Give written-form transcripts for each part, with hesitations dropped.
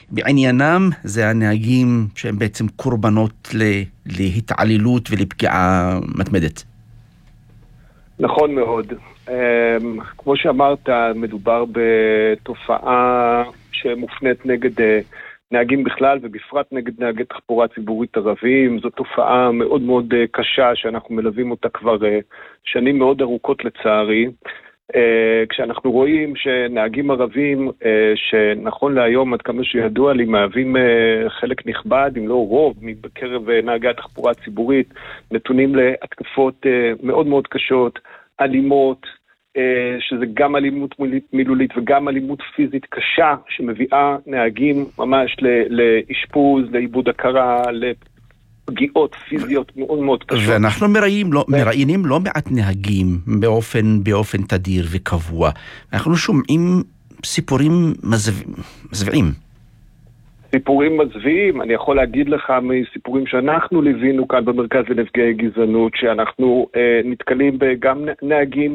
בעניינם זה הנהגים שהם בעצם קורבנות להתעללות ולפגיעה מתמדת. נכון מאוד. כמו שאמרת, מדובר בתופעה שמופנית נגד נהגים בכלל ובפרט נגד נהגי תחבורה ציבורית ערבים. זו תופעה מאוד מאוד קשה שאנחנו מלווים אותה כבר שנים מאוד ארוכות לצערי. כשאנחנו רואים שנהגים ערבים שנכון להיום עד כמה שידוע לי מהווים חלק נכבד אם לא רוב בקרב נהגי התחבורה הציבורית, נתונים להתקפות מאוד מאוד קשות, אלימות, שזה גם אלימות מילולית וגם אלימות פיזית קשה שמביאה נהגים ממש לאשפוז, לאיבוד הכרה, לפגיעות פיזיות מאוד מאוד קשות. ואנחנו מראיינים לא מעט נהגים באופן תדיר וקבוע. אנחנו שומעים סיפורים מזוויעים. סיפורים מזוויעים, אני יכול להגיד לך מסיפורים שאנחנו ליווינו כאן במרכז לנפגעי גזענות, שאנחנו נתקלים גם נהגים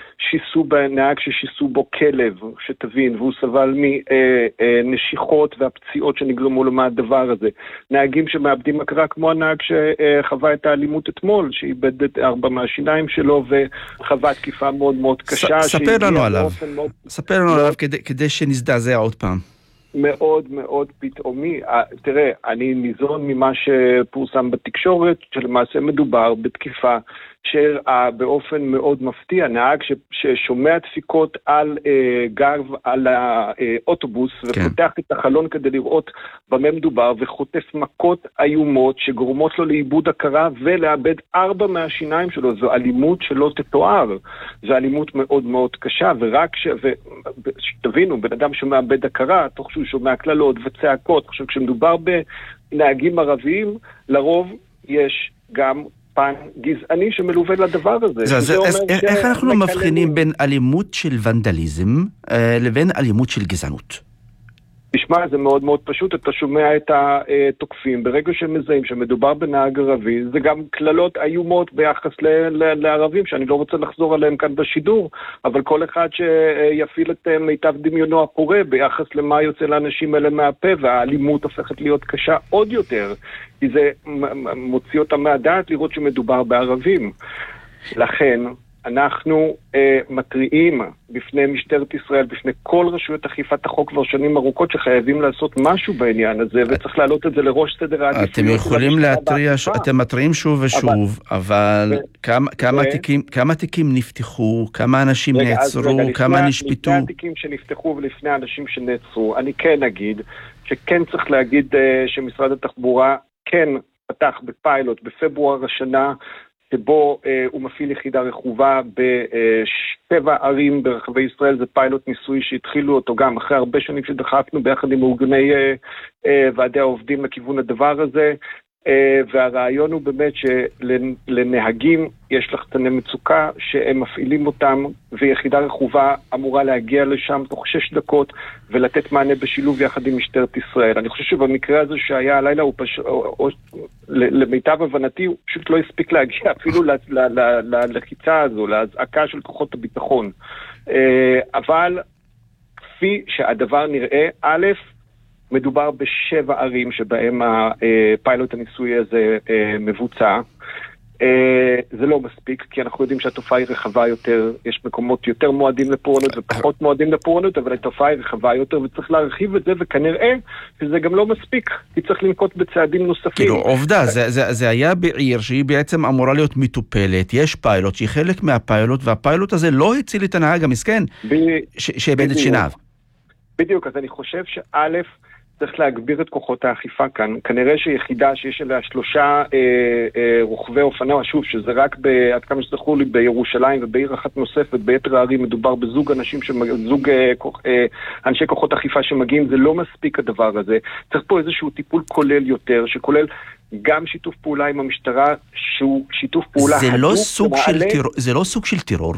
נהג ששיסו בו כלב, שתבין, והוא סבל מנשיכות והפציעות שנגרמו לו מהדבר הזה. נהגים שמאבדים הכרה כמו הנהג שחווה את האלימות אתמול, שאיבד את 4 מהשיניים שלו וחווה תקיפה מאוד מאוד קשה. ספר לנו עליו כדי שנזדעזע עוד פעם. מאוד מאוד פתאומי. תראה, אני ניזון ממה שפורסם בתקשורת, שלמעשה מדובר בתקיפה שבאופן מאוד מפתיע, נהג ששומע דפיקות על גב, על האוטובוס, כן. ופותח את החלון כדי לראות במה מדובר, וחוטף מכות איומות שגורמות לו לאיבוד הכרה ולאבד 4 מהשיניים שלו. זו אלימות שלא תתואר. זו אלימות מאוד מאוד קשה, ורק שתבינו, בן אדם שמאבד הכרה, תוך שהוא שומע כללות וצעקות, עכשיו כשמדובר בנהגים ערביים, לרוב יש גם פן גזעני שמלווה לדבר הזה. איך אנחנו מבחינים בין אלימות של ונדליזם לבין אלימות של גזענות? תשמע, זה מאוד מאוד פשוט, אתה שומע את התוקפים, ברגע שהם מזהים שמדובר בנהג ערבי, זה גם כללות איומות ביחס לערבים, שאני לא רוצה לחזור עליהם כאן בשידור, אבל כל אחד שיפיל את מיטב דמיונו הפורה ביחס למה יוצא לאנשים האלה מהפה, והאלימות הופכת להיות קשה עוד יותר, כי זה מוציא אותם מהדעת לראות שמדובר בערבים. לכן אנחנו מטריעים בפני משטרת ישראל, בפני כל רשויות אכיפת החוק כבר שנים ארוכות, שחייבים לעשות משהו בעניין הזה, וצריך להעלות את זה לראש סדר העדיפויות. אתם יכולים להתריע, אתם מטריעים שוב ושוב, אבל כמה תיקים נפתחו, כמה אנשים נעצרו, כמה נשפטו? לפני התיקים שנפתחו ולפני האנשים שנעצרו, אני כן אגיד, שכן צריך להגיד שמשרד התחבורה כן פתח בפיילוט בפברואר השנה, שבו הוא מפעיל יחידה רכובה ב7 ערים ברחבי ישראל. זה פיילוט ניסוי שהתחילו אותו גם אחרי הרבה שנים שדחפנו ביחד עם ארגוני ועדי העובדים לכיוון הדבר הזה, והרעיון הוא באמת שלנהגים יש לחצני מצוקה שהם מפעילים אותם, ויחידה רכובה אמורה להגיע לשם תוך 6 דקות ולתת מענה בשילוב יחד עם משטרת ישראל. אני חושב שבמקרה הזה שהיה הלילה, למיטב הבנתי, הוא פשוט לא הספיק להגיע אפילו ללחיצה הזו, להזעקה של כוחות הביטחון. אבל כפי שהדבר נראה, א', מדובר ב7 ערים שבהם הפיילוט הניסוי הזה מבוצע. זה לא מספיק, כי אנחנו יודעים שהתופעה היא רחבה יותר, יש מקומות יותר מועדים לפורענות ופחות מועדים לפורענות, אבל התופעה היא רחבה יותר וצריך להרחיב את זה, וכנראה שזה גם לא מספיק, כי צריך לנקוט בצעדים נוספים. כאילו, עובדה, זה היה בעיר שהיא בעצם אמורה להיות מטופלת, יש פיילוט שהיא חלק מהפיילוט, והפיילוט הזה לא הציל את הנהג המסכן שאיבד את שיניו. בדיוק, אז אני חושב שא', צריך להגביר את כוחות האכיפה כאן. כנראה שיחידה שיש אליה 3 רוכבי אופנוע, שוב, שזה רק עד כמה שזכור לי בירושלים ובעיר אחת נוספת, ביתר הערים מדובר בזוג אנשי כוחות אכיפה שמגיעים, זה לא מספיק הדבר הזה. צריך פה איזשהו טיפול כולל יותר, שכולל גם שיתוף פעולה עם המשטרה, שהוא שיתוף פעולה זה לא סוג של טרור?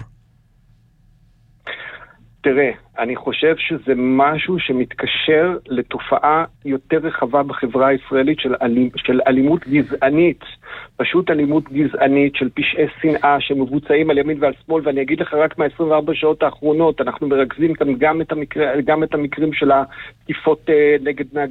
תראה, אני חושב שזה משהו שמתקשר לתופעה יותר רחבה בחברה הישראלית של אלימות גזענית, פשוט אלימות גזענית של פשעי שנאה שמבוצעים על ימין ועל שמאל, ואני אגיד לך רק מה-24 שעות האחרונות, אנחנו מרכזים כאן גם את המקרים של התקיפות נגד נהגים